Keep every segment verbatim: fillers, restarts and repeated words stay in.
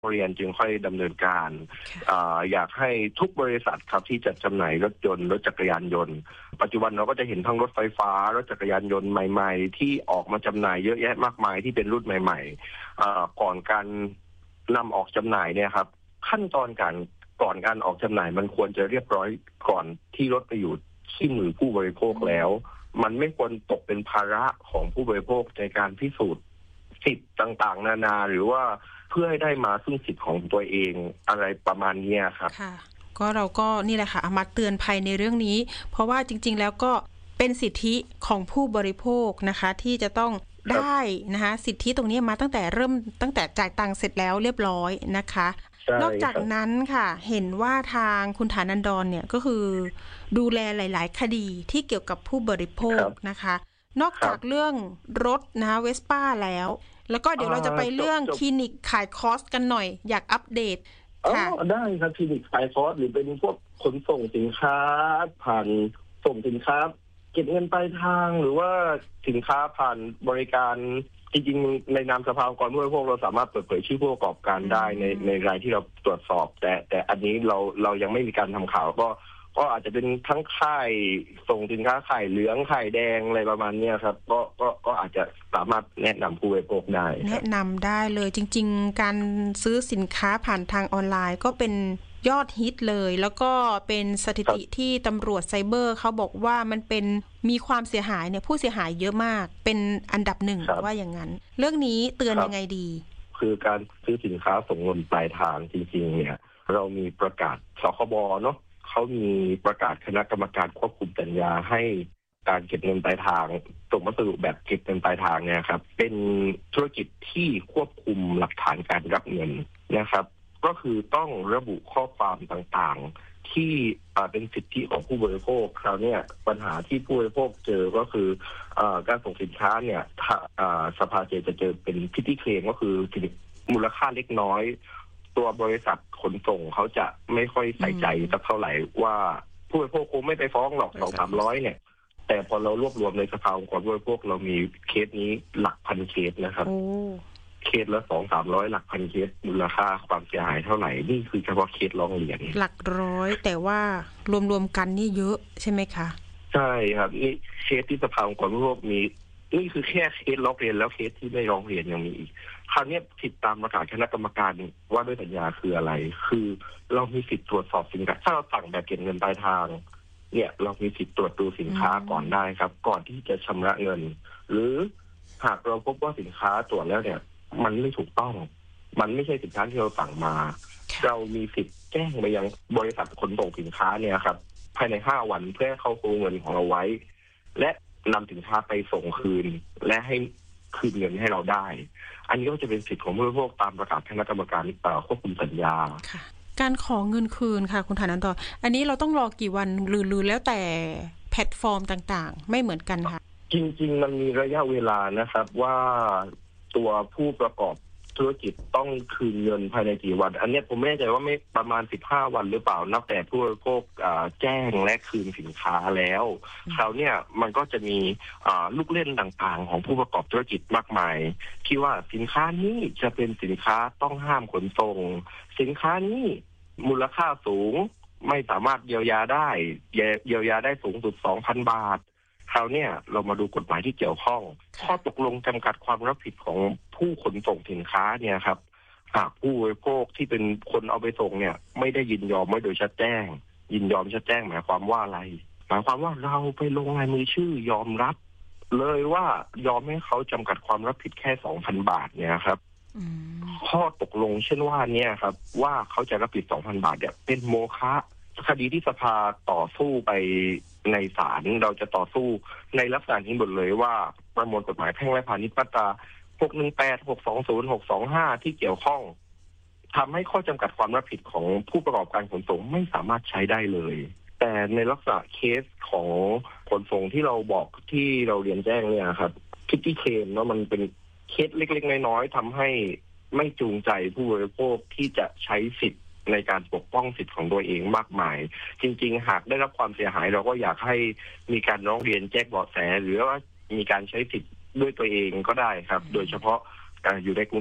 เรียนจึงค่อยดำเนินการ อ, อยากให้ทุกบริษัทครับที่จัดจำหน่ายรถยนต์รถจักรยานยนต์ปัจจุบันเราก็จะเห็นทั้งรถไฟฟ้ารถจักรยานยนต์ใหม่ๆที่ออกมาจำหน่ายเยอะแยะมากมายที่เป็นรุ่นใหม่ๆก่อนการนำออกจำหน่ายเนี่ยครับขั้นตอนการก่อนการออกจำหน่ายมันควรจะเรียบร้อยก่อนที่รถไปอยู่ที่มือผู้บริโภคแล้วมันไม่ควรตกเป็นภาระของผู้บริโภคในการพิสูจน์สิทธิ์ต่างๆนานาหรือว่าเพื่อให้ได้มาซึ่งสิทธิ์ของตัวเองอะไรประมาณนี้ครับค่ะก็เราก็นี่แหละค่ะมาเตือนภัยในเรื่องนี้เพราะว่าจริงๆแล้วก็เป็นสิทธิของผู้บริโภคนะคะที่จะต้องได้นะคะสิทธิตรงนี้มาตั้งแต่เริ่มตั้งแต่จ่ายตังค์เสร็จแล้วเรียบร้อยนะคะนอกจากนั้นค่ะเห็นว่าทางคุณฐานันดรเนี่ยก็คือดูแลหลายๆคดีที่เกี่ยวกับผู้บริโภคนะคะนอกจากเรื่องรถนะคะเวสป้าแล้วแล้วก็เดี๋ยวเราจะไปเรื่องคลินิกขายคอร์สกันหน่อยอยากอัปเดตค่ะได้ครับคลินิกขายคอร์สหรือเป็นพวกขนส่งสินค้าผ่านส่งสินค้าเก็บเงินปลายทางหรือว่าสินค้าผ่านบริการจริงๆในนามสภาองค์กรผู้บริโภคเราสามารถเปิดเผยชื่อผู้ประกอบการได้ในในรายที่เราตรวจสอบแต่แต่อันนี้เราเรายังไม่มีการทำข่าวก็ก็อาจจะเป็นทั้งค่ายส่งสินค้าข่ายเหลืองข่ายแดงอะไรประมาณนี้ครับก็ก็ก็อาจจะสามารถแนะนำผู้บริโภคได้แนะนำได้เลยจริงๆการซื้อสินค้าผ่านทางออนไลน์ก็เป็นยอดฮิตเลยแล้วก็เป็นสถิติที่ตำรวจไซเบอร์เขาบอกว่ามันเป็นมีความเสียหายเนี่ยผู้เสียหายเยอะมากเป็นอันดับหนึ่งว่าอย่างนั้นเรื่องนี้เตือนยังไงดีคือการซื้อสินค้าส่งเงินปลายทางจริงๆเนี่ยเรามีประกาศสคบเนาะเขามีประกาศคณะกรรมการควบคุมสัญญาให้การเก็บเงินปลายทางส่งวัสดุแบบเก็บเงินปลายทางเนี่ยครับเป็นธุรกิจที่ควบคุมหลักฐานการรับเงินนะครับก็คือต้องระบุข้อความต่างๆที่เป็นสิทธิของผู้บริโภคคราวนี้ปัญหาที่ผู้บริโภคเจอก็คือการส่งสินค้าเนี่ยสภาเจจะเจอเป็นพิธีเคลมก็คือมูลค่าเล็กน้อยตัวบริษัทขนส่งเขาจะไม่ค่อยใส่ใจสักเท่าไหร่ว่าผู้บริโภคคงไม่ไปฟ้องหรอกสองสามร้อยเนี่ยแต่พอเรารวบรวมในสภาองค์กรผู้บริโภคเรามีเคสนี้หลักพันเคสนะครับเคสละสองสามร้อยหลักพันเคสมูลค่าความเสียหายเท่าไหร่นี่คือเฉพาะเคสร้องเรียนหลักร้อยแต่ว่ารวมๆกันนี่เยอะใช่ไหมคะใช่ครับนี่เคสที่สภาองค์กรผู้บริโภคมีนี่คือแค่เคสร้องเรียนแล้วเคสที่ไม่ร้องเรียนยังมีอีกคราวนี้ผิดตามประกาศคณะกรรมการว่าด้วยสัญญาคืออะไรคือเรามีสิทธิ์ตรวจสอบสินค้าถ้าเราสั่งแบบเก็บเงินปลายทางเนี่ยเรามีสิทธิ์ตรวจดูสินค้าก่อนได้ครับก่อนที่จะชำระเงินหรือหากเราพบว่าสินค้าตรวจแล้วเนี่ยมันไม่ถูกต้องมันไม่ใช่สินค้าที่เราสั่งมาเรามีสิทธิ์แจ้งไปยังบริษัทขนส่งสินค้าเนี่ยครับภายในห้าวันเพื่อให้เขาโอนเงินของเราไว้และนำสินค้าไปส่งคืนและให้คืนเงินให้เราได้อันนี้ก็จะเป็นสิทธิ์ของผู้บริโภคตามประกาศคณะกรรมการควบคุมสัญญาการขอเงินคืนค่ะคุณฐานันดรอันนี้เราต้องรอกี่วันหรือหรือแล้วแต่แพลตฟอร์มต่างๆไม่เหมือนกันค่ะจริงๆมันมีระยะเวลานะครับว่าตัวผู้ประกอบธุรกิจต้องคืนเงินภายในกี่วันอันนี้ผมไม่แน่ใจว่าไม่ประมาณสิบห้าวันหรือเปล่านับแต่ผู้บริโภคแจ้งและคืนสินค้าแล้วคราวนี้มันก็จะมีลูกเล่นต่างๆของผู้ประกอบธุรกิจมากมายที่ว่าสินค้านี้จะเป็นสินค้าต้องห้ามขนส่งสินค้านี้มูลค่าสูงไม่สามารถเยียวยาได้เยียวยาได้สูงสุด สองพัน บาทคราวนี้เรามาดูกฎหมายที่เกี่ยวข้องข้อตกลงจำกัดความรับผิดของผู้ขนส่งสินค้าเนี่ยครับหากผู้บริโภคที่เป็นคนเอาไปส่งเนี่ยไม่ได้ยินยอมไว้โดยชัดแจ้งยินยอมชัดแจ้งหมายความว่าอะไรหมายความว่าเราไปลงลายมือชื่อยอมรับเลยว่ายอมให้เขาจำกัดความรับผิดแค่ สองพัน บาทเนี่ยครับข้อตกลงเช่นว่าเนี่ยครับว่าเขาจะรับผิด สองพัน บาทเนี่ยเป็นโมฆะคดีที่สภาต่อสู้ไปในศาลเราจะต่อสู้ในลักษณะนี้หมดเลยว่าประมวลกฎหมายแพ่งและพาณิชย์มาตราหกหนึ่งแปด หกสองศูนย์ หกสองห้าที่เกี่ยวข้องทำให้ข้อจำกัดความรับผิดของผู้ประกอบการขนส่งไม่สามารถใช้ได้เลยแต่ในลักษณะเคสของขนส่งที่เราบอกที่เราเรียนแจ้งเนี่ยครับพิธีเคลมเนาะมันเป็นเคสเล็กๆน้อยๆทำให้ไม่จูงใจผู้บริโภคที่จะใช้สิทธิ์ในการปกป้องสิทธิ์ของตัวเองมากมายจริงๆหากได้รับความเสียหายเราก็อยากให้มีการร้องเรียนแจ้งเบาะแสหรือว่ามีการใช้สิทธิ์ด้วยตัวเองก็ได้ครับโดยเฉพาะอยู่ในกรุงเทพ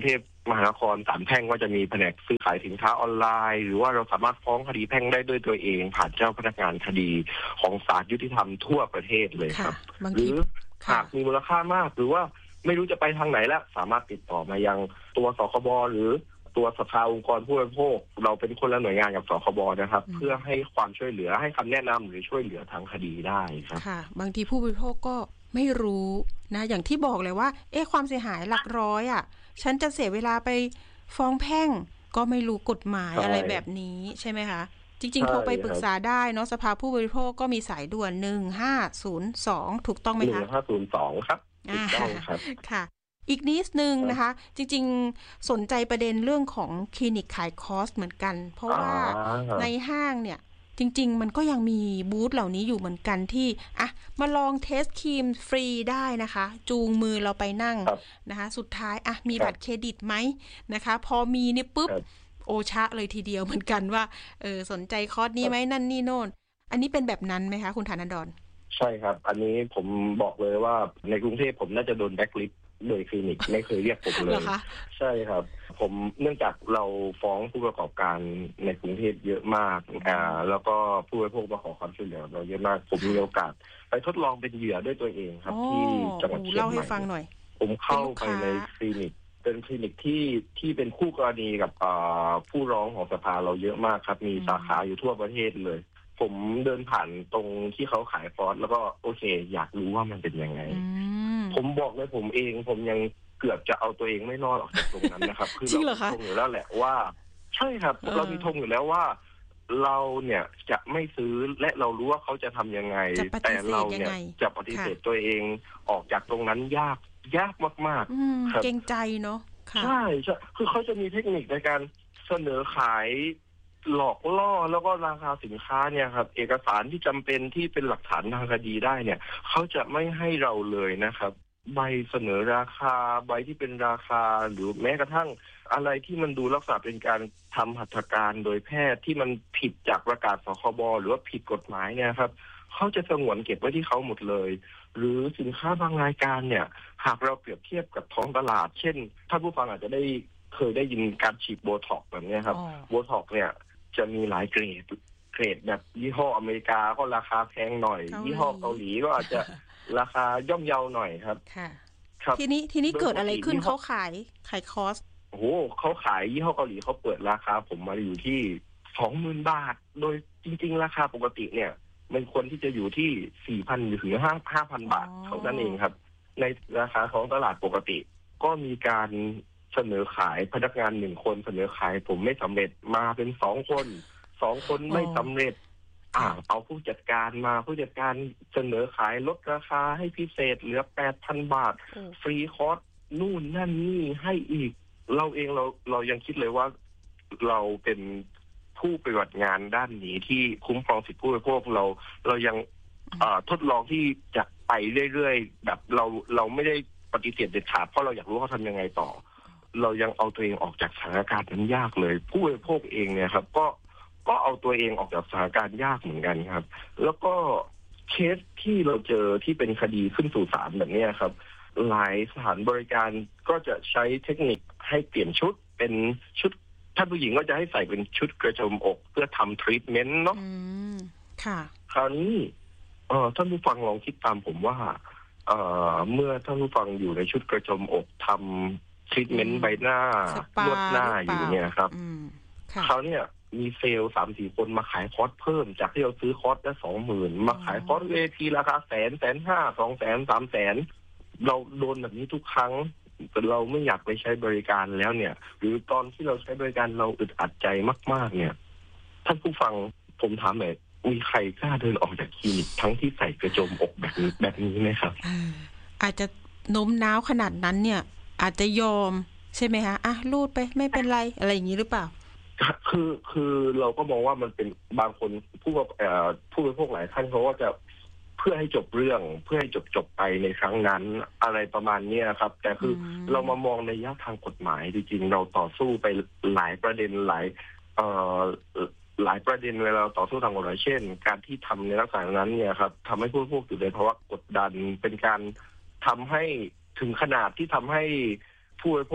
มหานครศาลแพ่งก็จะมีแผนกซื้อขายสินค้าออนไลน์หรือว่าเราสามารถฟ้องคดีแพ่งได้ด้วยตัวเองผ่านเจ้าพนักงานคดีของศาลยุติธรรมทั่วประเทศเลยครับหรือหากมีมูลค่ามากหรือว่าไม่รู้จะไปทางไหนแล้วสามารถติดต่อมายังตัวสคบหรือตัวสภาองค์กรผู้บริโภคเราเป็นคนละหน่วยงานกับสคบนะครับเพื่อให้ความช่วยเหลือให้คำแนะนำหรือช่วยเหลือทางคดีได้ครับค่ะบางทีผู้บริโภคก็ไม่รู้นะอย่างที่บอกเลยว่าเอ๊ะความเสียหายหลักร้อยอ่ะฉันจะเสียเวลาไปฟ้องแพ่งก็ไม่รู้กฎหมายอะไรแบบนี้ใช่ไหมคะจริงๆโทรไปปรึกษาได้เนาะสภาผู้บริโภคก็มีสายด่วนหนึ่งห้าศูนย์สองถูกต้องไหมคะหนึ่งห้าศูนย์สองครับถูกต้องครับค่ะอีกนิดนึงนะคะจริงๆสนใจประเด็นเรื่องของคลินิกขายคอร์สเหมือนกันเพราะว่าในห้างเนี่ยจริงๆมันก็ยังมีบูธเหล่านี้อยู่เหมือนกันที่อ่ะมาลองเทสครีมฟรีได้นะคะจูงมือเราไปนั่งนะคะสุดท้ายอ่ะมีบัตรเครดิตไหมนะคะพอมีนี่ปุ๊บโอชะเลยทีเดียวเหมือนกันว่าเออสนใจคอร์สนี้ไหมนั่นนี่โน่นอันนี้เป็นแบบนั้นไหมคะคุณฐานันดรใช่ครับอันนี้ผมบอกเลยว่าในกรุงเทพผมน่าจะโดนแบ็คลิสต์โดยคลินิกไม่เคยเรียกผมเลยใช่ครับผมเนื่องจากเราฟ้องผู้ประกอบการในกรุงเทพเยอะมากอ่าแล้วก็ผู้บริโภคมาขอความช่วยเหลือเราเยอะมากผมมีโอกาสไปทดลองเป็นเหยื่อด้วยตัวเองครับที่จังหวัดเชียงใหม่เล่าให้ฟังหน่อยผมเข้าไปในคลินิกเป็นคลินิกที่ที่เป็นคู่กรณีกับผู้ร้องของสภาเราเยอะมากครับมีสาขาอยู่ทั่วประเทศเลยผมเดินผ่านตรงที่เขาขายฟอสแล้วก็โอเคอยากรู้ว่ามันเป็นยังไงผมบอกเลยผมเองผมยังเกือบจะเอาตัวเองไม่รอดออกจากตรงนั้นนะครับคือเราทงอยู่แล้วแหละว่าใช่ครับเรามีทงอยู่แล้วว่าเราเนี่ยจะไม่ซื้อและเรารู้ว่าเขาจะทำยังไงแต่เราเนี่ยจะปฏิเสธตัวเองออกจากตรงนั้นยากยากมากๆครับเกรงใจเนาะใช่ใช่คือเขาจะมีเทคนิคในการเสนอขายหลอกล่อแล้วก็ราคาสินค้าเนี่ยครับเอกสารที่จำเป็นที่เป็นหลักฐานทางคดีได้เนี่ยเขาจะไม่ให้เราเลยนะครับใบเสนอราคาใบที่เป็นราคาหรือแม้กระทั่งอะไรที่มันดูลักษณะเป็นการทำหัตถการโดยแพทย์ที่มันผิดจากประกาศสคบหรือว่าผิดกฎหมายเนี่ยครับเขาจะสงวนเก็บไว้ที่เขาหมดเลยหรือสินค้าบางรายการเนี่ยหากเราเปรียบเทียบกับท้องตลาดเช่นท่านผู้ฟังอาจจะได้เคยได้ยินการฉีดโบท็อกซ์แบบนี้ครับโบท็อกซ์เนี่ยจะมีหลายเกรดเกรดแบบยี่ห้ออเมริกาก็ราคาแพงหน่อยยี่ห้อเกาหลีก็อาจจะราคาย่อมเยาหน่อยครับค่ะครับทีนี้ทีนี้เกิดอะไรขึ้นเขาขายขายคอสโอ้โหเขาขายยี่ห้อเกาหลีเขาเปิดราคาผมมาอยู่ที่ สองหมื่น บาทโดยจริงๆราคาปกติเนี่ยมันควรที่จะอยู่ที่ สี่พัน หรือ ห้าพัน บาทเท่านั้นเองครับในราคาท้องตลาดปกติก็มีการเสนอขายพนักงานหนึ่งคนเสนอขายผมไม่สำเร็จมาเป็นสองคนสองคนไม่สำเร็จอ่าเอาผู้จัดการมาผู้จัดการเสนอขายลดราคาให้พิเศษเหลือ แปดพัน บาทฟรีคอร์สนู่นนั่นนี่ให้อีกเราเองเราเรายังคิดเลยว่าเราเป็นผู้ปฏิบัติงานด้านนี้ที่คุ้มครองสิทธิผู้บริโภคเราเรายังทดลองที่จะไปเรื่อยๆแบบเราเราไม่ได้ปฏิเสธเด็ดขาดเพราะเราอยากรู้เขาทำยังไงต่อเรายังเอาตัวเองออกจากสถานการณ์นั้นยากเลยผู้บริโภคเองเนี่ยครับก็ก็เอาตัวเองออกจากสถานการณ์ยากเหมือนกันครับแล้วก็เคสที่เราเจอที่เป็นคดีขึ้นสู่ศาลแบบนี้ครับหลายสถานบริการก็จะใช้เทคนิคให้เปลี่ยนชุดเป็นชุดท่านผู้หญิงก็จะให้ใส่เป็นชุดกระโจมอกเพื่อทำทรีทเมนต์เนาะค่ะคราวนี้เอ่อท่านผู้ฟังลองคิดตามผมว่าเอ่อเมื่อท่านผู้ฟังอยู่ในชุดกระโจมอกทำทรีทเมนต์ใบหน้านวดหน้าอยู่เนี่ยครับเขาเนี่ยมีเซลล์สามสี่คนมาขายคอร์สเพิ่มจากที่เราซื้อคอร์สได้สองหมื่นมาขายคอร์สเวทีราคาแสนแสนห้าสองแสนสามแสนเราโดนแบบนี้ทุกครั้งแต่เราไม่อยากไปใช้บริการแล้วเนี่ยหรือตอนที่เราใช้บริการเราอึดอัดใจมากๆเนี่ยท่านผู้ฟังผมถามหน่อยมีใครกล้าเดินออกจากคลินิกทั้งที่ใส่กระโจมอกแบบนี้แบบนี้ไหมครับอาจจะโน้มน้าวขนาดนั้นเนี่ยอาจจะยอมใช่ไหมคะอ่ะรูดไปไม่เป็นไรอะไรอย่างนี้หรือเปล่าคือคือเราก็มองว่ามันเป็นบางคนผู้เอ่อผู้บริโภคหลายท่านเขาก็จะเพื่อให้จบเรื่องเพื่อให้จบจบไปในครั้งนั้นอะไรประมาณนี้ครับแต่คือเรามามองในย่าทางกฎหมายจริงๆเราต่อสู้ไปหลายประเด็นหลายเอ่อหลายประเด็นเวลาต่อสู้ทางกฎหมายเช่นการที่ทำในลักษณะนั้นเนี่ยครับทำให้ผู้บริโภคอยู่ในภาวะกดดันเป็นการทำให้ถึงขนาดที่ทำให้ผู้บริโภค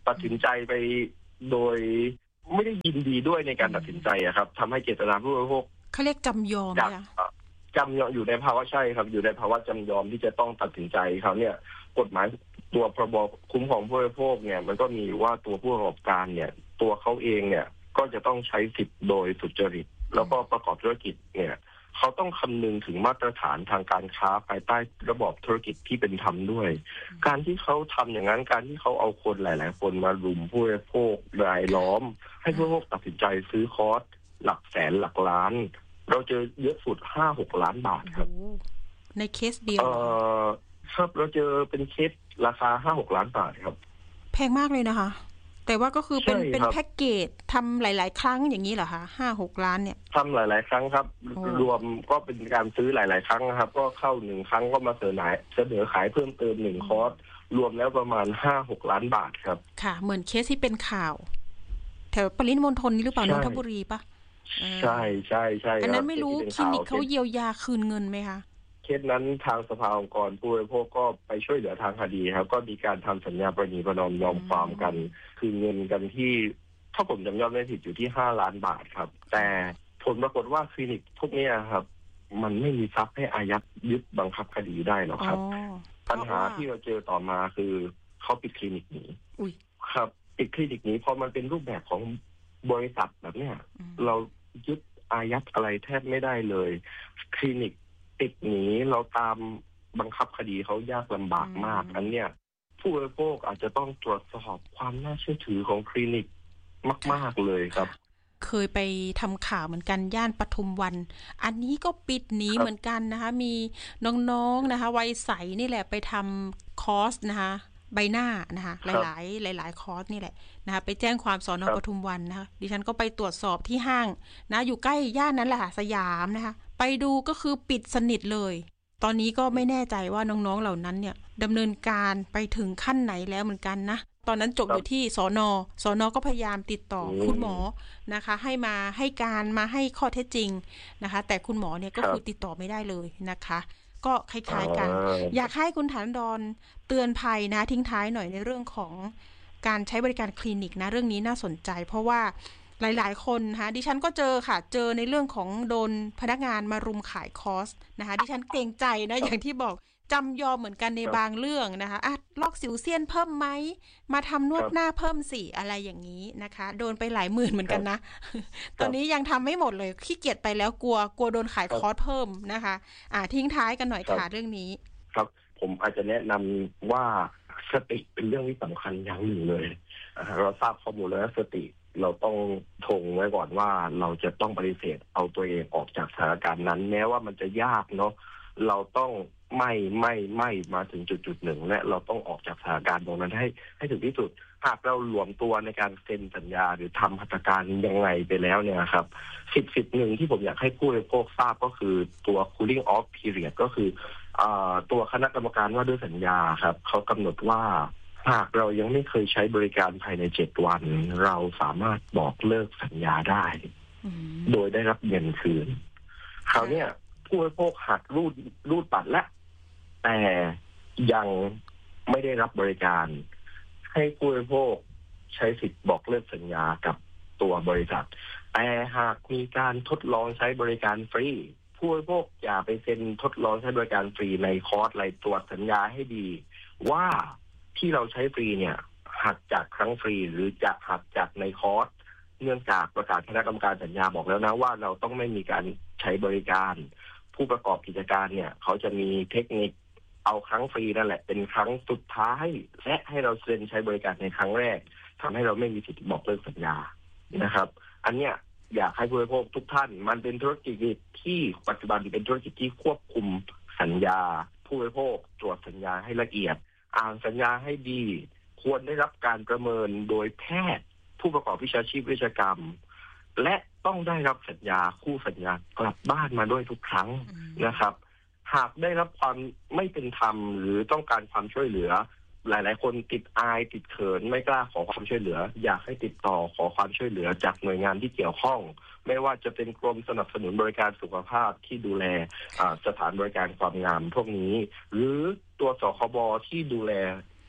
ตัดสินใจไปโดยไม่ได้ยินดีด้วยในการตัดสินใจอะครับทำให้เจตนาผู้บริโภคเขาเรียกจำยอมไหมจำยอมอยู่ในภาวะใช่ครับอยู่ในภาวะจำยอมที่จะต้องตัดสินใจเขาเนี่ยกฎหมายตัวพรบคุ้มครองผู้บริโภคเนี่ยมันก็มีว่าตัวผู้ประกอบการเนี่ยตัวเขาเองเนี่ยก็จะต้องใช้สิทธิ์โดยสุจริตแล้วก็ประกอบธุรกิจเนี่ยเขาต้องคำนึงถึงมาตรฐานทางการค้าภายใต้ระบอบธุรกิจที่เป็นธรรมด้วยการที่เขาทำอย่างนั้นการที่เขาเอาคนหลายๆคนมารุมผู้บริโภครายล้อมให้ผู้บริโภคตัดสินใจซื้อคอร์สหลักแสนหลักล้านเราเจอเยอะสุดห้าหกล้านบาทครับในเคสเดียวเออครับเราเจอเป็นเคสราคาห้าหกล้านบาทครับแพงมากเลยนะคะแต่ว่าก็คือเป็นเป็นแพ็กเกจทำหลายๆครั้งอย่างนี้เหรอคะห้าหกล้านเนี่ยทำหลายๆครั้งครับรวมก็เป็นการซื้อหลายๆครั้งนะครับก็เข้าหนึ่งครั้งก็มาเสนอเสนอขายเพิ่มเติมหนึ่งคอร์สรวมแล้วประมาณห้าหกล้านบาทครับค่ะเหมือนเคสที่เป็นข่าวแถวปริมณฑลนี่หรือเปล่านนทบุรีปะใช่ใช่ใช่อันนั้นไม่รู้คลินิกเขาเยียวยาคืนเงินไหมคะเคสนั้นทางสภาองค์กรผู้บริโภคก็ไปช่วยเหลือทางคดีครับก็มีการทำสัญญาประนีประนอมยอมความกันคือเงินกันที่ถ้าผมจำยอดไม่ผิดอยู่ที่ห้าล้านบาทครับแต่ผลปรากฏว่าคลินิกพวกนี้ครับมันไม่มีทรัพย์ให้อายัดยึดบังคับคดีได้หรอกครับปัญหาที่เราเจอต่อมาคือเขาปิดคลินิกนี้ครับปิดคลินิกนี้พอมันเป็นรูปแบบของบริษัทแบบเนี้ยเรายึดอายัดอะไรแทบไม่ได้เลยคลินิกติดหนีเราตามบังคับคดีเขายากลำบากมากอันเนี้ยผู้บริโภคอาจจะต้องตรวจสอบความน่าเชื่อถือของคลินิกมากๆเลยครับเคยไปทำข่าวเหมือนกันย่านปทุมวันอันนี้ก็ปิดหนีเหมือนกันนะคะมีน้องๆนะคะวัยใสนี่แหละไปทำคอร์สนะคะใบหน้านะคะหลายๆหลายๆคอร์สนี่แหละนะคะไปแจ้งความสน.ปทุมวันนะคะดิฉันก็ไปตรวจสอบที่ห้างนะอยู่ใกล้ย่านนั้นแหละสยามนะคะไปดูก็คือปิดสนิทเลยตอนนี้ก็ไม่แน่ใจว่าน้องๆเหล่านั้นเนี่ยดำเนินการไปถึงขั้นไหนแล้วเหมือนกันนะตอนนั้นจบอยู่ที่สน.สน.ก็พยายามติดต่อคุณหมอนะคะให้มาให้การมาให้ข้อเท็จจริงนะคะแต่คุณหมอเนี่ยก็คือติดต่อไม่ได้เลยนะคะก็คล้ายๆกันอยากให้คุณฐานดรเตือนภัยนะทิ้งท้ายหน่อยในเรื่องของการใช้บริการคลินิกนะเรื่องนี้น่าสนใจเพราะว่าหลายๆคนนะคะดิฉันก็เจอค่ะเจอในเรื่องของโดนพนักงานมารุมขายคอร์สนะคะดิฉันเกรงใจนะอย่างที่บอกจำยอมเหมือนกันในบางเรื่องนะคะอ่ะลอกสิวเซียนเพิ่มไหมมาทำนวดหน้าเพิ่มสิอะไรอย่างนี้นะคะโดนไปหลายหมื่นเหมือนกันนะตอนนี้ยังทำไม่หมดเลยขี้เกียจไปแล้วกลัวกลัวโดนขายคอร์สเพิ่มนะคะอ่ะทิ้งท้ายกันหน่อยค่ะเรื่องนี้ครับผมอาจจะแนะนำว่าสติเป็นเรื่องที่สำคัญอย่างหนึ่งเลยเราทราบข้อมูลแล้วสติเราต้องทงไว้ก่อนว่าเราจะต้องปฏิเสธเอาตัวเองออกจากสถานการณ์นั้นแม้ว่ามันจะยากเนาะเราต้องไม่ไม่ไม่มาถึงจุดจุดหนึ่งและเราต้องออกจากสถานการณ์ตรงนั้นให้ให้ถึงที่สุดหากเรารวมตัวในการเซ็นสัญญาหรือทำหัตถการยังไงไปแล้วเนี่ยครับสิทธิ์สิทธิ์หนึ่งที่ผมอยากให้ผู้บริโภคทราบก็คือตัว cooling off period ก็คือตัวคณะกรรมการว่าด้วยสัญญาครับเขากำหนดว่าหากเรายังไม่เคยใช้บริการภายในเจ็ดวันเราสามารถบอกเลิกสัญญาได้โดยได้รับเงินคืนคราวนี้ผู้บริโภคหักรูดรูดบัตรและแต่ยังไม่ได้รับบริการให้ผู้บริโภคใช้สิทธิ์บอกเลิกสัญญากับตัวบริษัทแต่หากมีการทดลองใช้บริการฟรีผู้บริโภคอย่าไปเซ็นทดลองใช้บริการฟรีในคอร์สอะไรตรวจสัญญาให้ดีว่าที่เราใช้ฟรีเนี่ยหักจากครั้งฟรีหรือจะหักจากในคอร์สเนื่องจากประกาศคณะกรรมการสัญญาบอกแล้วนะว่าเราต้องไม่มีการใช้บริการผู้ประกอบกิจการเนี่ยเขาจะมีเทคนิคเอาครั้งฟรีนั่นแหละเป็นครั้งสุดท้ายและให้เราเซ็นใช้บริการในครั้งแรกทำให้เราไม่มีสิทธิ์บอกเลิกสัญญานะครับอันเนี้ยอยากให้ผู้บริโภคทุกท่านมันเป็นธุรกิจที่ปัจจุบันเป็นธุรกิจที่ควบคุมสัญญาผู้บริโภคตรวจสัญญาให้ละเอียดอ่านสัญญาให้ดีควรได้รับการประเมินโดยแพทย์ผู้ประกอบวิชาชีพวิชากรรมและต้องได้รับสัญญาคู่สัญญากลับบ้านมาด้วยทุกครั้งนะครับหากได้รับความไม่เป็นธรรมหรือต้องการความช่วยเหลือหลายๆคนติดอายติดเขินไม่กล้าขอความช่วยเหลืออยากให้ติดต่อขอความช่วยเหลือจากหน่วยงานที่เกี่ยวข้องไม่ว่าจะเป็นกรมสนับสนุนบริการสุขภาพที่ดูแลสถานบริการความงามพวกนี้หรือตัวสคบที่ดูแล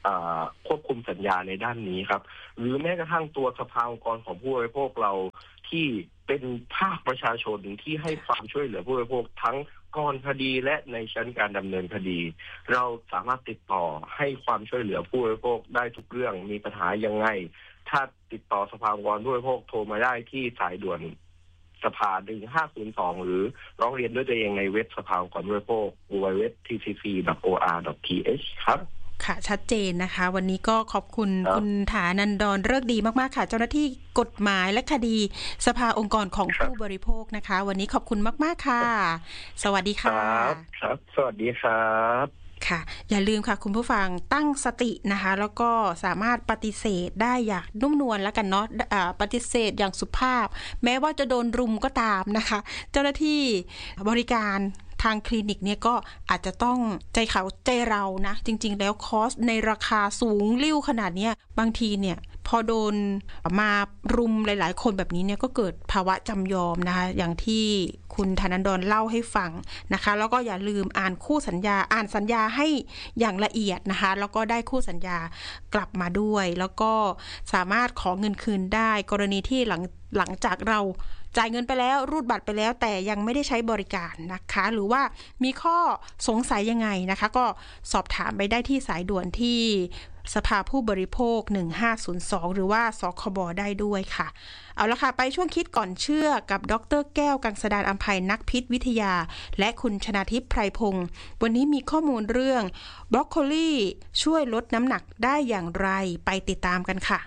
ควบคุมสัญญาในด้านนี้ครับหรือแม้กระทั่งตัวสภาองค์กรของผู้บริโภคเราที่เป็นภาคประชาชนที่ให้ความช่วยเหลือผู้บริโภคทั้งก่อนคดีและในชั้นการดำเนินคดีเราสามารถติดต่อให้ความช่วยเหลือผู้บริโภคได้ทุกเรื่องมีปัญหายังไงถ้าติดต่อสภาองค์กรผู้บริโภคโทรมาได้ที่สายด่วนสภาหนึ่งห้าศูนย์สองหรือร้องเรียนด้วยตัวเองในเว็บสภาองค์กรผู้บริโภค ดับเบิลยู ดับเบิลยู ดับเบิลยู ดอท ที ซี ซี ดอท โอ อาร์ ดอท ที เอช ครับค่ะชัดเจนนะคะวันนี้ก็ขอบคุณคุณฐานันดรฤกษ์ดีมากๆค่ะเจ้าหน้าที่กฎหมายและคดีสภาองค์กรของผู้บริโภคนะคะวันนี้ขอบคุณมากๆค่ะสวัสดีค่ะครับสวัสดีครับค่ะอย่าลืมค่ะคุณผู้ฟังตั้งสตินะคะแล้วก็สามารถปฏิเสธได้อย่างนุ่มนวลแล้วกันเนาะปฏิเสธอย่างสุภาพแม้ว่าจะโดนรุมก็ตามนะคะเจ้าหน้าที่บริการทางคลินิกเนี่ยก็อาจจะต้องใจเขาใจเรานะจริงๆแล้วคอสในราคาสูงลิ่วขนาดนี้บางทีเนี่ยพอโดนมารุมหลายๆคนแบบนี้เนี่ยก็เกิดภาวะจำยอมนะคะอย่างที่คุณธนันดรเล่าให้ฟังนะคะแล้วก็อย่าลืมอ่านคู่สัญญาอ่านสัญญาให้อย่างละเอียดนะคะแล้วก็ได้คู่สัญญากลับมาด้วยแล้วก็สามารถขอเงินคืนได้กรณีที่หลังหลังจากเราจ่ายเงินไปแล้วรูดบัตรไปแล้วแต่ยังไม่ได้ใช้บริการนะคะหรือว่ามีข้อสงสัยยังไงนะคะก็สอบถามไปได้ที่สายด่วนที่สภาผู้บริโภคหนึ่งห้าศูนย์สองหรือว่าสคบได้ด้วยค่ะเอาละค่ะไปช่วงคิดก่อนเชื่อกับดร.แก้วกังสดาลอำไพนักพิษวิทยาและคุณชนาทิพย์ไพรพงศ์วันนี้มีข้อมูลเรื่องบรอกโคลีช่วยลดน้ำหนักได้อย่างไรไปติดตามกันค่ะ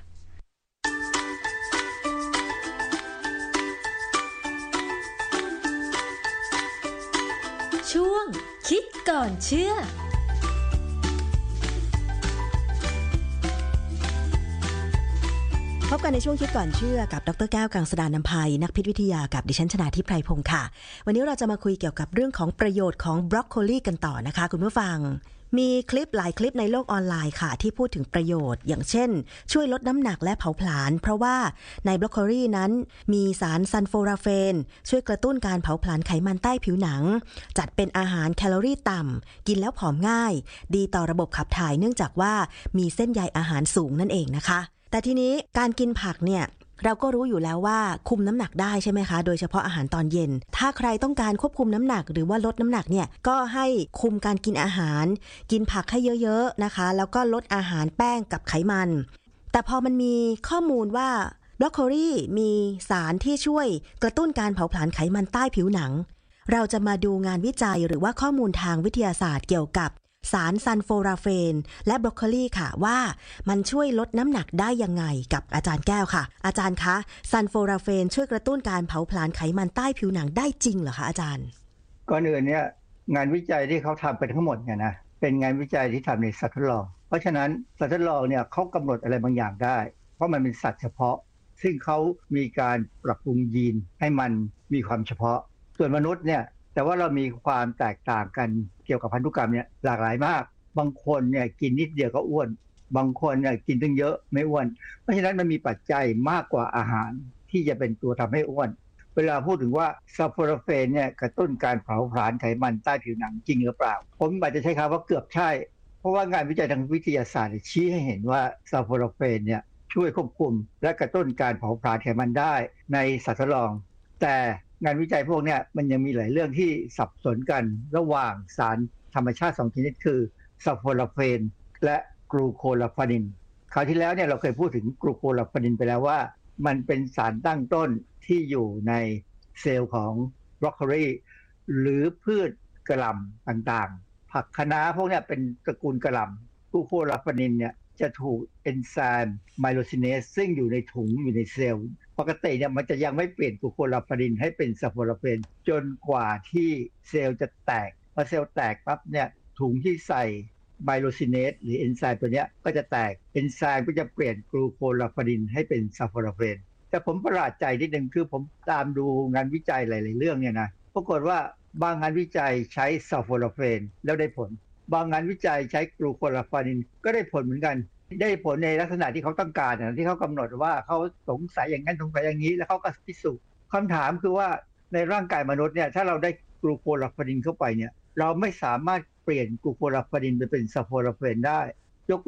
ช่วงคิดก่อนเชื่อพบกันในช่วงคิดก่อนเชื่อกับดร.แก้วกังสดาลอำไพนักพิษวิทยากับดิฉันชนาทิพย์ไพรพงศ์ค่ะวันนี้เราจะมาคุยเกี่ยวกับเรื่องของประโยชน์ของบรอกโคลีกันต่อนะคะคุณผู้ฟังมีคลิปหลายคลิปในโลกออนไลน์ค่ะที่พูดถึงประโยชน์อย่างเช่นช่วยลดน้ำหนักและเผาผลาญเพราะว่าในบรอกโคลีนั้นมีสารซัลโฟราเฟนช่วยกระตุ้นการเผาผลาญไขมันใต้ผิวหนังจัดเป็นอาหารแคลอรี่ต่ำกินแล้วผอมง่ายดีต่อระบบขับถ่ายเนื่องจากว่ามีเส้นใยอาหารสูงนั่นเองนะคะแต่ทีนี้การกินผักเนี่ยเราก็รู้อยู่แล้วว่าคุมน้ำหนักได้ใช่ไหมคะโดยเฉพาะอาหารตอนเย็นถ้าใครต้องการควบคุมน้ำหนักหรือว่าลดน้ำหนักเนี่ยก็ให้คุมการกินอาหารกินผักให้เยอะๆนะคะแล้วก็ลดอาหารแป้งกับไขมันแต่พอมันมีข้อมูลว่าบรอกโคลีมีสารที่ช่วยกระตุ้นการเผาผลาญไขมันใต้ผิวหนังเราจะมาดูงานวิจัยหรือว่าข้อมูลทางวิทยาศาสตร์เกี่ยวกับสารซัลโฟราเฟนและบรอกโคลีค่ะว่ามันช่วยลดน้ำหนักได้ยังไงกับอาจารย์แก้วค่ะอาจารย์คะซัลโฟราเฟนช่วยกระตุ้นการเผาผลาญไขมันใต้ผิวหนังได้จริงเหรอคะอาจารย์ก่อนอื่นเนี่ยงานวิจัยที่เขาทำเป็นทั้งหมดเนี่ยนะเป็นงานวิจัยที่ทำในสัตว์ทดลองเพราะฉะนั้นสัตว์ทดลองเนี่ยเขากำหนดอะไรบางอย่างได้เพราะมันเป็นสัตว์เฉพาะซึ่งเขามีการปรับปรุงยีนให้มันมีความเฉพาะส่วนมนุษย์เนี่ยแต่ว่าเรามีความแตกต่างกันเกี่ยวกับพันธุกรรมเนี่ยหลากหลายมากบางคนเนี่ยกินนิดเดียวก็อ้วนบางคนเนี่ยกินตั้งเยอะไม่อ้วนเพราะฉะนั้นมันมีปัจจัยมากกว่าอาหารที่จะเป็นตัวทำให้อ้วนเวลาพูดถึงว่าซัลโฟราเฟนเนี่ยกระตุ้นการเผาผลาญไขมันใต้ผิวหนังจริงหรือเปล่าผมอาจจะใช้คำว่าเกือบใช่เพราะว่างานวิจัยทางวิทยาศาสตร์ชี้ให้เห็นว่าซัลโฟราเฟนเนี่ยช่วยควบคุมและกระตุ้นการเผาผลาญไขมันได้ในสัตว์ทดลองแต่งานวิจัยพวกนี้มันยังมีหลายเรื่องที่สับสนกันระหว่างสารธรรมชาติสองชนิดคือซัลโฟราเฟนและกลูโคลาฟานินคราวที่แล้วเนี่ยเราเคยพูดถึงกลูโคลาฟานินไปแล้วว่ามันเป็นสารตั้งต้นที่อยู่ในเซลล์ของบรอกโคลีหรือพืชกระหล่ำต่างๆผักคะน้าพวกนี้เป็นตระกูลกระหล่ำกลูโคลาฟานินเนี่ยจะถูกเอนไซม์ไมโลซิเนสซึ่งอยู่ในถุงอยู่ในเซลล์ปกติเนี่ยมันจะยังไม่เปลี่ยนกลูโคลาฟานินให้เป็นซัลโฟราเฟนจนกว่าที่เซลล์จะแตกพอเซลล์แตกปั๊บเนี่ยถุงที่ใส่ไมโลซิเนสหรือเอนไซม์ตัวนี้ก็จะแตกเอนไซม์ก็จะเปลี่ยนกลูโคลาฟานินให้เป็นซัลโฟราเฟนแต่ผมประหลาดใจนิดนึงคือผมตามดูงานวิจัยหลายๆเรื่องเนี่ยนะปรากฏว่าบางงานวิจัยใช้ซัลโฟราเฟนแล้วได้ผลบางงานวิจัยใช้กลูโคลาฟานินก็ได้ผลเหมือนกันได้ผลในลักษณะที่เขาต้องการนะที่เขากำหนดว่าเขาสงสัยอย่างนั้นสงสัยอย่างนี้แล้วเขาก็พิสูจน์คำถามคือว่าในร่างกายมนุษย์เนี่ยถ้าเราได้กลูโคลาฟานินเข้าไปเนี่ยเราไม่สามารถเปลี่ยนกลูโคลาฟานินไปเป็นซัลโฟราเฟนได้ยกเว้น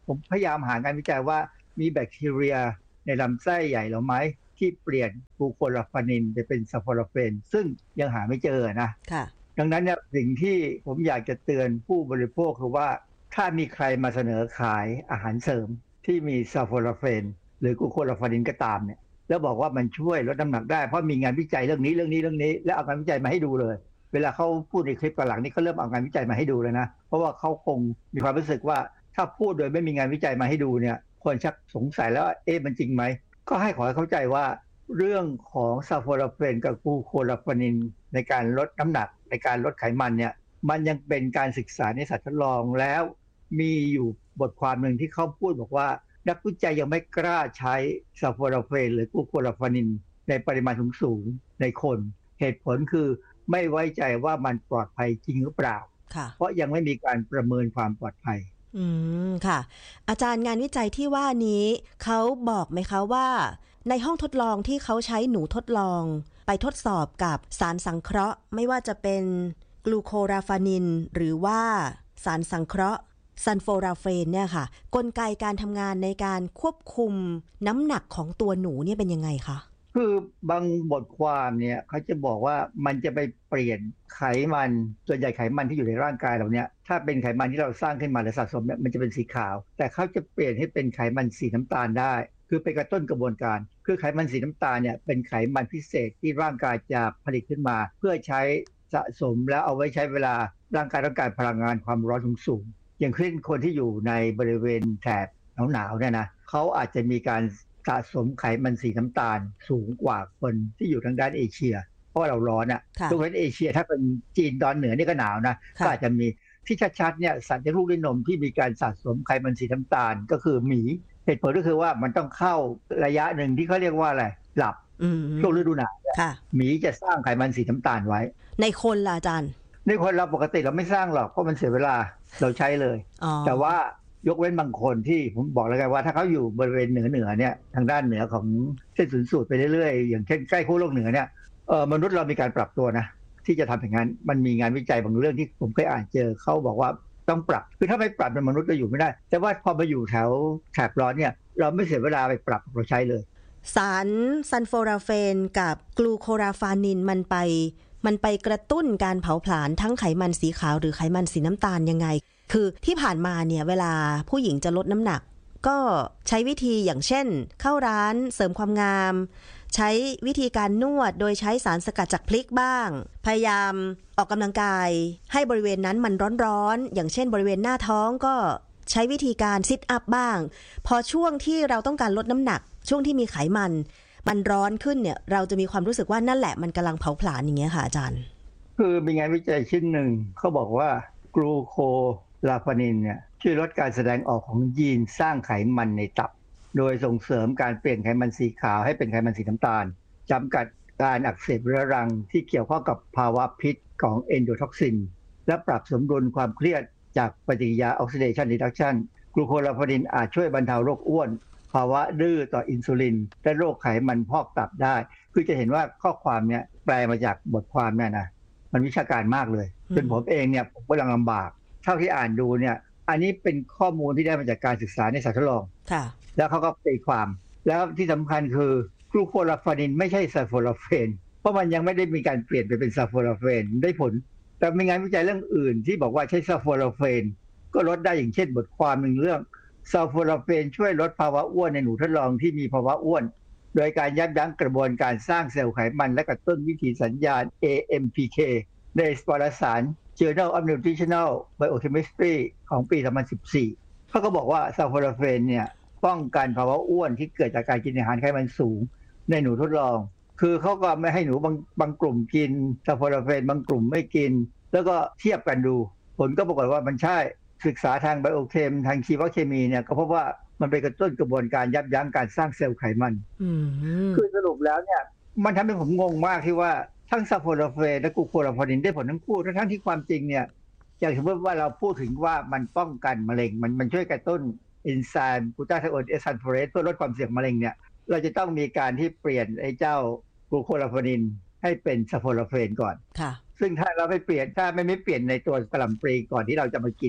ผมพยายามหางานวิจัยว่ามีแบคทีเรียในลำไส้ใหญ่หรือไม่ที่เปลี่ยนกลูโคลาฟานินไปเป็นซัลโฟราเฟนซึ่งยังหาไม่เจอนะดังนั้นเนี่ยสิ่งที่ผมอยากจะเตือนผู้บริโภคคือว่าถ้ามีใครมาเสนอขายอาหารเสริมที่มีซัลโฟราเฟนหรือกลูโคลาฟานินก็ตามเนี่ยแล้วบอกว่ามันช่วยลดน้ำหนักได้เพราะมีงานวิจัยเรื่องนี้เรื่องนี้เรื่องนี้แล้วเอางานวิจัยมาให้ดูเลยเวลาเขาพูดในคลิปก่อนหลังนี้เขาเริ่มเอางานวิจัยมาให้ดูเลยนะเพราะว่าเขาคงมีความรู้สึกว่าถ้าพูดโดยไม่มีงานวิจัยมาให้ดูเนี่ยคนชักสงสัยแล้วเอ๊ะมันจริงไหมก็ให้ขอให้เข้าใจว่าเรื่องของซัลโฟราเฟนกับกลูโคลาฟานินในการลดน้ำหนักในการลดไขมันเนี่ยมันยังเป็นการศึกษาในสัตว์ทดลองแล้วมีอยู่บทความหนึ่งที่เขาพูดบอกว่านักวิจัยยังไม่กล้าใช้ซัลโฟราเฟนหรือกลูโคลาฟานินในปริมาณสูงๆในคนเหตุผลคือไม่ไว้ใจว่ามันปลอดภัยจริงหรือเปล่าเพราะยังไม่มีการประเมินความปลอดภัยอืมค่ะอาจารย์งานวิจัยที่ว่านี้เขาบอกไหมคะว่าในห้องทดลองที่เขาใช้หนูทดลองไปทดสอบกับสารสังเคราะห์ไม่ว่าจะเป็นกลูโคลาฟานินหรือว่าสารสังเคราะห์ซัลโฟราเฟนเนี่ยค่ะกลไกการทำงานในการควบคุมน้ำหนักของตัวหนูเนี่ยเป็นยังไงคะคือบางบทความเนี่ยเขาจะบอกว่ามันจะไปเปลี่ยนไขมันส่วนใหญ่ไขมันที่อยู่ในร่างกายเราเนี่ยถ้าเป็นไขมันที่เราสร้างขึ้นมาหรือสะสมเนี่ยมันจะเป็นสีขาวแต่เขาจะเปลี่ยนให้เป็นไขมันสีน้ำตาลได้คือไปกระตุ้นกระบวนการคือไขมันสีน้ำตาลเนี่ยเป็นไขมันพิเศษที่ร่างกายจะผลิตขึ้นมาเพื่อใช้สะสมแล้วเอาไว้ใช้เวลาร่างกายต้องการพลังงานความร้อนสูงๆอย่างเช่นคนที่อยู่ในบริเวณแถบหนาวๆเนี่ยนะเขาอาจจะมีการสะสมไขมันสีน้ำตาลสูงกว่าคนที่อยู่ทางด้านเอเชียเพราะเราร้อนอ่ะตรงนั้นเอเชียถ้าเป็นจีนตอนเหนือนี่ก็หนาวนะก็อาจจะมีที่ชัดๆเนี่ยสัตว์ในลูกด้วยนมที่มีการสะสมไขมันสีน้ำตาลก็คือหมีเหตุผลก็คือว่ามันต้องเข้าระยะหนึ่งที่เขาเรียกว่าอะไรหลับช่วงฤดูหนาวหมีจะสร้างไขมันสีน้ำตาลไว้ในคนล่ะอาจารย์ในคนเราปกติเราไม่สร้างหรอกเพราะมันเสียเวลาเราใช้เลยแต่ว่ายกเว้นบางคนที่ผมบอกแล้วกันว่าถ้าเขาอยู่บริเวณเหนือเหนือเนี่ยทางด้านเหนือของเส้นศูนย์สูตรไปเรื่อยๆอย่างเช่นใกล้ขั้วโลกเหนือเนี่ยเออมนุษย์เรามีการปรับตัวนะที่จะทำอย่างนั้นมันมีงานวิจัยบางเรื่องที่ผมเคยอ่านเจอเขาบอกว่าต้องปรับคือถ้าไม่ปรับเป็นมนุษย์ก็อยู่ไม่ได้แต่ว่าพอมาอยู่แถวแถบร้อนเนี่ยเราไม่เสียเวลาไปปรับเราใช้เลยสารซัลโฟราเฟนกับกลูโคลาฟานินมันไปมันไปกระตุ้นการเผาผลาญทั้งไขมันสีขาวหรือไขมันสีน้ำตาลยังไงคือที่ผ่านมาเนี่ยเวลาผู้หญิงจะลดน้ำหนักก็ใช้วิธีอย่างเช่นเข้าร้านเสริมความงามใช้วิธีการนวดโดยใช้สารสกัดจากพริกบ้างพยายามออกกำลังกายให้บริเวณนั้นมันร้อนๆอย่างเช่นบริเวณหน้าท้องก็ใช้วิธีการซิทอัพบ้างพอช่วงที่เราต้องการลดน้ำหนักช่วงที่มีไขมันมันร้อนขึ้นเนี่ยเราจะมีความรู้สึกว่านั่นแหละมันกำลังเผาผลาญอย่างเงี้ยค่ะอาจารย์คือมีงานวิจัยชิ้นหนึ่งเขาบอกว่ากลูโคลาฟานินเนี่ยช่วยลดการแสดงออกของยีนสร้างไขมันในตับโดยส่งเสริมการเปลี่ยนไขมันสีขาวให้เป็นไขมันสีน้ำตาลจำกัดการอักเสบเรื้อรังที่เกี่ยวข้องกับภาวะพิษของเอนโดท็อกซินและปรับสมดุลความเครียดจากปฏิกิริยาออกซิเดชันรีดักชันกลูโคลาฟานินอาจช่วยบรรเทาโรคอ้วนภาวะดื้อต่ออินซูลินและโรคไขมันพอกตับได้คือจะเห็นว่าข้อความเนี่ยแปลมาจากบทความเนี่ยนะมันวิชาการมากเลยจนผมเองเนี่ยผมกำลังลำบากเท่าที่อ่านดูเนี่ยอันนี้เป็นข้อมูลที่ได้มาจากการศึกษาในสัตว์ทดลองแล้วเขาก็ตีความแล้วที่สำคัญคือกลูโคลาฟานินไม่ใช่ซัลโฟราเฟนเพราะมันยังไม่ได้มีการเปลี่ยนไปเป็นซัลโฟราเฟนได้ผลแต่มีงานวิจัยเรื่องอื่นที่บอกว่าใช้ซัลโฟราเฟนก็ลดได้อย่างเช่นบทความหนึ่งเรื่องซัลโฟราเฟนช่วยลดภาวะอ้วนในหนูทดลองที่มีภาวะอ้วนโดยการยับยั้งกระบวนการสร้างเซลล์ไขมันและกระตุ้นวิถีสัญญาณ เอ เอ็ม พี เค ในวารสาร Journal of Nutritional Biochemistry ของปีสองพันสิบสี่เขาก็บอกว่าซัลโฟราเฟนเนี่ยป้องกันภาวะอ้วนที่เกิดจากการกินอาหารไขมันสูงในหนูทดลองคือเขาก็ไม่ให้หนูบางบางกลุ่มกินซัลโฟราเฟนบางกลุ่มไม่กินแล้วก็เทียบกันดูผลก็ปรากฏว่ามันใช่ศึกษาทางไบโอเคมทางชีวเคมีเนี่ยก็พบว่ามันไปกระตุ้นกระบวนการยับยั้งการสร้างเซลล์ไขมันคือสรุปแล้วเนี่ยมันทำให้ผมงงมากที่ว่าทั้งซัลโฟราเฟนและกลูโคลาฟานินได้ผลทั้งคู่ทั้งที่ความจริงเนี่ยอย่างสมมติว่าเราพูดถึงว่ามันป้องกันมะเร็งมันมันช่วยกระตุ้นเอนไซม์กลูตาไทโอนเอสซัลโฟเรสเพื่อลดความเสี่ยงมะเร็งเนี่ยเราจะต้องมีการที่เปลี่ยนไอ้เจ้ากลูโคลาฟานินให้เป็นซัลโฟราเฟนก่อนซึ่งถ้าเราไม่เปลี่ยนถ้าไม่ไม่เปลี่ยนในตัวกะหล่ำปลีก่อนที่เราจะมากินเนี่ย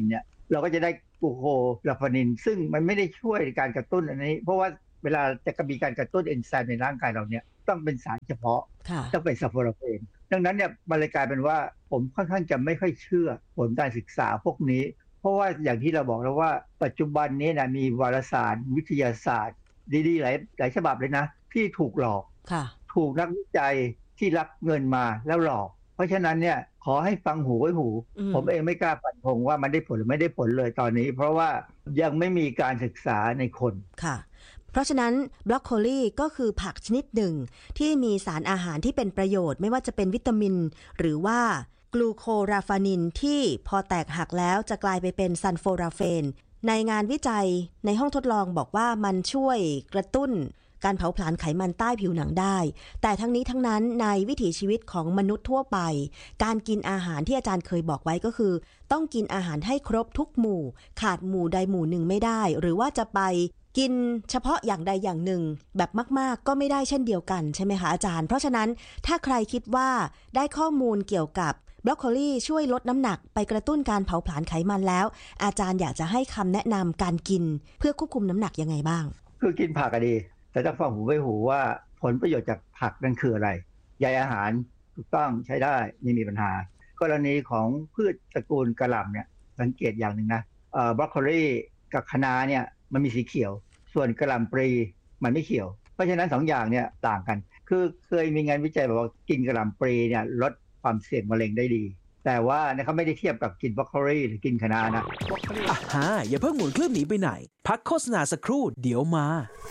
เราก็จะได้กลูโคลาฟานินซึ่งมันไม่ได้ช่วยในการกระตุ้นอันนี้เพราะว่าเวลาจะมีการกระตุ้นเอนไซม์ในร่างกายเราเนี่ยต้องเป็นสารเฉพาะต้องเป็นซัลโฟราเฟนดังนั้นเนี่ยมันเลยกลายเป็นว่าผมค่อนข้างจะไม่ค่อยเชื่อผลการศึกษาพวกนี้เพราะว่าอย่างที่เราบอกแล้วว่าปัจจุบันนี้นะมีวารสารวิทยาศาสตร์ดีๆหลายหลายฉบับเลยนะที่ถูกหลอกถูกนักวิจัยที่รับเงินมาแล้วหลอกเพราะฉะนั้นเนี่ยขอให้ฟังหูไว้หูผมเองไม่กล้าฟันธงว่ามันได้ผลหรือไม่ได้ผลเลยตอนนี้เพราะว่ายังไม่มีการศึกษาในคนค่ะเพราะฉะนั้นบรอกโคลีก็คือผักชนิดหนึ่งที่มีสารอาหารที่เป็นประโยชน์ไม่ว่าจะเป็นวิตามินหรือว่ากลูโคราฟานินที่พอแตกหักแล้วจะกลายไปเป็นซัลโฟราเฟนในงานวิจัยในห้องทดลองบอกว่ามันช่วยกระตุ้นการเผาผลาญไขมันใต้ผิวหนังได้แต่ทั้งนี้ทั้งนั้นในวิถีชีวิตของมนุษย์ทั่วไปการกินอาหารที่อาจารย์เคยบอกไว้ก็คือต้องกินอาหารให้ครบทุกหมู่ขาดหมู่ใดหมู่หนึ่งไม่ได้หรือว่าจะไปกินเฉพาะอย่างใดอย่างหนึ่งแบบมากๆก็ไม่ได้เช่นเดียวกันใช่ไหมคะอาจารย์เพราะฉะนั้นถ้าใครคิดว่าได้ข้อมูลเกี่ยวกับบรอกโคลีช่วยลดน้ำหนักไปกระตุ้นการเผาผลาญไขมันแล้วอาจารย์อยากจะให้คำแนะนำการกินเพื่อควบคุมน้ำหนักยังไงบ้างคือกินผักก็ดีแต่ต้องฟังหูไว้หูว่าผลประโยชน์จากผักนั่นคืออะไรใยอาหารถูกต้องใช้ได้ไม่มีปัญหากรณีของพืชตระกูลกะหล่ำเนี่ยสังเกตอย่างหนึ่งนะเอ่อบรอกโคลีกับคะน้าเนี่ยมันมีสีเขียวส่วนกะหล่ำปลีมันไม่เขียวเพราะฉะนั้นสองอย่างเนี่ยต่างกันคือเคยมีงานวิจัยบอกว่ากินกะหล่ำปลีเนี่ยลดความเสี่ยงมะเร็งได้ดีแต่ว่าเนี่ยเขาไม่ได้เทียบกับกินบรอกโคลีหรือกินคะน้านะอ่ะฮะอย่าเพิ่งหมุนเครื่องหนีไปไหนพักโฆษณาสักครู่เดี๋ยวมา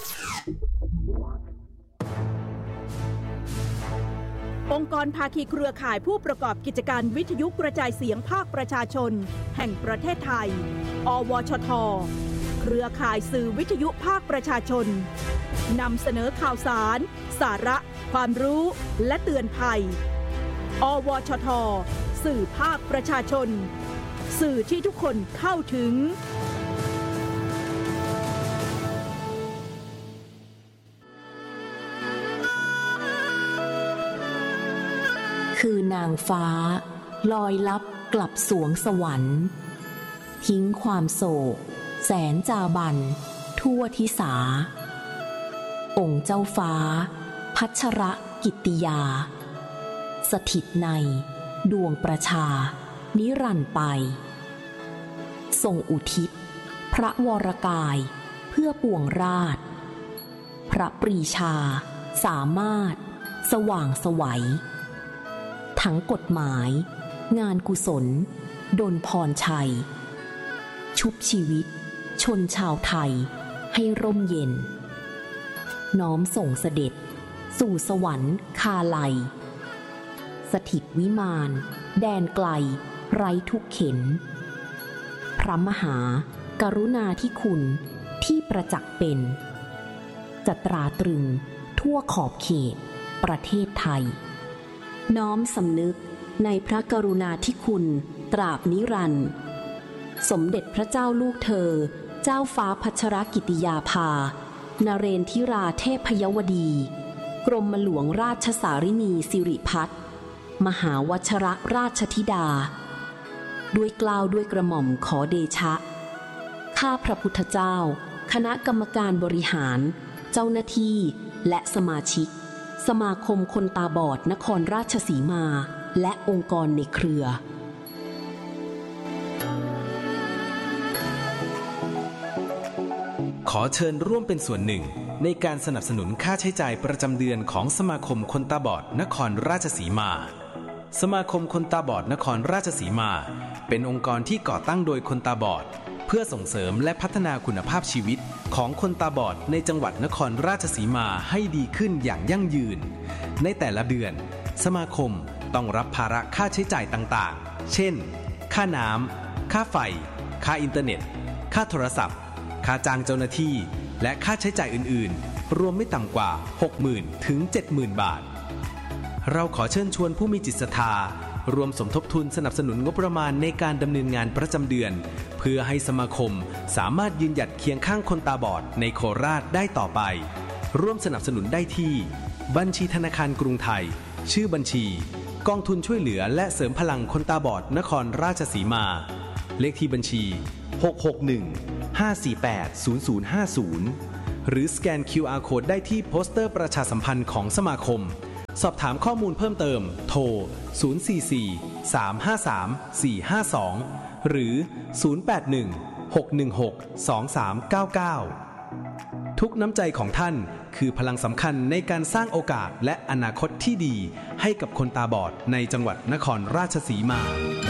องค์กรภาคีเครือข่ายผู้ประกอบกิจการวิทยุกระจายเสียงภาคประชาชนแห่งประเทศไทยอวชทเครือข่ายสื่อวิทยุภาคประชาชนนำเสนอข่าวสารสาระความรู้และเตือนภัยอวชทสื่อภาคประชาชนสื่อที่ทุกคนเข้าถึงคือนางฟ้าลอยลับกลับสวงสวรรค์ทิ้งความโศกแสนจาบันทั่วทิสาองค์เจ้าฟ้าพัชรกิตติยาสถิตในดวงประชานิรันดร์ไปทรงอุทิศพระวรกายเพื่อปวงราชพระปรีชาสามารถสว่างไสวทั้งกฎหมายงานกุศลดลพรชัยชุบชีวิตชนชาวไทยให้ร่มเย็นน้อมส่งเสด็จสู่สวรรค์คาลัยสถิตวิมานแดนไกลไร้ทุกเข็ญพระมหากรุณาธิคุณที่ประจักษ์เป็นจะตราตรึงทั่วขอบเขตประเทศไทยน้อมสำนึกในพระกรุณาธิคุณตราบนิรันดร์สมเด็จพระเจ้าลูกเธอเจ้าฟ้าพัชรกิติยาภานเรนทิราเทพยวดีกรมหลวงราชสารินีสิริพัฒน์มหาวชรราชธิดาด้วยเกล้าด้วยกระหม่อมขอเดชะข้าพระพุทธเจ้าคณะกรรมการบริหารเจ้าหน้าที่และสมาชิกสมาคมคนตาบอดนครราชสีมาและองค์กรในเครือขอเชิญร่วมเป็นส่วนหนึ่งในการสนับสนุนค่าใช้จ่ายประจำเดือนของสมาคมคนตาบอดนครราชสีมาสมาคมคนตาบอดนครราชสีมาเป็นองค์กรที่ก่อตั้งโดยคนตาบอดเพื่อส่งเสริมและพัฒนาคุณภาพชีวิตของคนตาบอดในจังหวัดนครราชสีมาให้ดีขึ้นอย่างยั่งยืนในแต่ละเดือนสมาคมต้องรับภาระค่าใช้จ่ายต่างๆเช่นค่าน้ำค่าไฟค่าอินเทอร์เน็ตค่าโทรศัพท์ค่าจ้างเจ้าหน้าที่และค่าใช้จ่ายอื่นๆรวมไม่ต่ำกว่า หกหมื่น ถึง เจ็ดหมื่น บาทเราขอเชิญชวนผู้มีจิตศรัทธารวมสมทบทุนสนับสนุนงบประมาณในการดำเนินงานประจำเดือนเพื่อให้สมาคมสามารถยืนหยัดเคียงข้างคนตาบอดในโคราชได้ต่อไปร่วมสนับสนุนได้ที่บัญชีธนาคารกรุงไทยชื่อบัญชีกองทุนช่วยเหลือและเสริมพลังคนตาบอดนครราชสีมาเลขที่บัญชีหก หก หนึ่ง ห้า สี่ แปด ศูนย์ ศูนย์ ห้า ศูนย์หรือสแกน คิว อาร์ Code ได้ที่โปสเตอร์ประชาสัมพันธ์ของสมาคมสอบถามข้อมูลเพิ่มเติมโทรศูนย์ สี่ สี่ สาม ห้า สาม สี่ ห้า สองหรือศูนย์ แปด หนึ่ง หก หนึ่ง หก สอง สาม เก้า เก้าทุกน้ำใจของท่านคือพลังสำคัญในการสร้างโอกาสและอนาคตที่ดีให้กับคนตาบอดในจังหวัดนครราชสีมา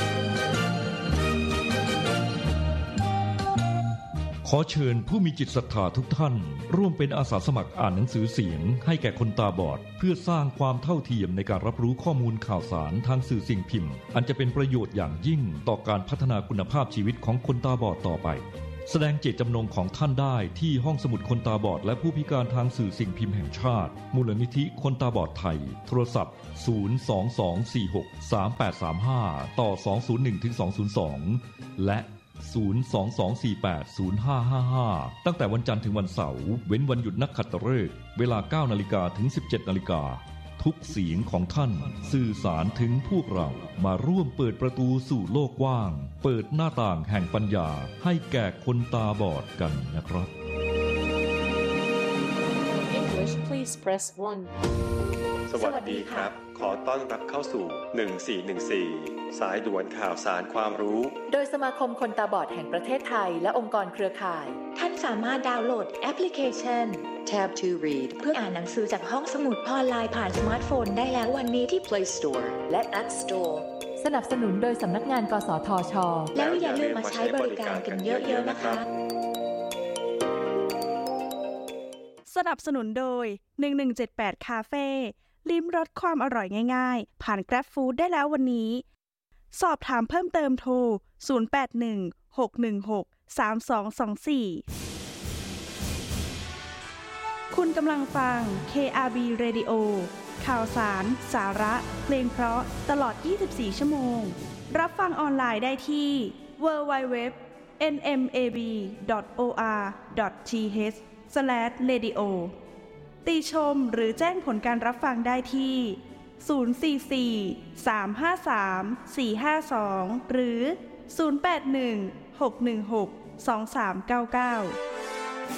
ขอเชิญผู้มีจิตศรัทธาทุกท่านร่วมเป็นอาสาสมัครอ่านหนังสือเสียงให้แก่คนตาบอดเพื่อสร้างความเท่าเทียมในการรับรู้ข้อมูลข่าวสารทางสื่อสิ่งพิมพ์อันจะเป็นประโยชน์อย่างยิ่งต่อการพัฒนาคุณภาพชีวิตของคนตาบอดต่อไปแสดงเจตจำนงของท่านได้ที่ห้องสมุดคนตาบอดและผู้พิการทางสื่อสิ่งพิมพ์แห่งชาติมูลนิธิคนตาบอดไทยโทรศัพท์ศูนย์ สอง สอง สี่ หก สาม แปด สาม ห้าต่อสอง ศูนย์ หนึ่ง ถึง สอง ศูนย์ สองและศูนย์ สอง สอง สี่ แปด ศูนย์ ห้า ห้า ห้าตั้งแต่วันจันทร์ถึงวันเสาร์เว้นวันหยุดนักขัตฤกษ์เวลา เก้า นาฬิกาถึง สิบเจ็ด นาฬิกาทุกเสียงของท่านสื่อสารถึงพวกเรามาร่วมเปิดประตูสู่โลกกว้างเปิดหน้าต่างแห่งปัญญาให้แก่คนตาบอดกันนะครับ English please press one สวัสดีครับขอต้อนรับเข้าสู่หนึ่งสี่หนึ่งสี่สายด่วนข่าวสารความรู้โดยสมาคมคนตาบอดแห่งประเทศไทยและองค์กรเครือข่ายท่านสามารถดาวน์โหลดแอปพลิเคชัน Tab to Read เพื่ออ่านหนังสือจากห้องสมุดออนไลน์ผ่านสมาร์ทโฟนได้แล้ววันนี้ที่ Play Store และ App Store สนับสนุนโดยสำนักงานกสทช.แล้วอย่าลืมมาใช้บริการกันเยอะๆนะคะสนับสนุนโดยหนึ่งหนึ่งเจ็ดแปดคาเฟ่ลิ้มรสความอร่อยง่ายๆผ่าน Grab Food ได้แล้ววันนี้สอบถามเพิ่มเติมโทรศูนย์ แปด หนึ่ง หก หนึ่ง หก สาม สอง สอง สี่คุณกำลังฟัง เค อาร์ บี Radio ข่าวสารสาระเพลงเพราะตลอดยี่สิบสี่ชั่วโมงรับฟังออนไลน์ได้ที่ ดับเบิลยู ดับเบิลยู ดับเบิลยู ดอท เอ็น เอ็ม เอ บี ดอท โอ อาร์ ดอท ที เอช สแลช เรดิโอ ติชมหรือแจ้งผลการรับฟังได้ที่ศูนย์ สี่ สี่ สาม ห้า สาม สี่ ห้า สองหรือศูนย์ แปด หนึ่ง หก หนึ่ง หก สอง สาม เก้า เก้า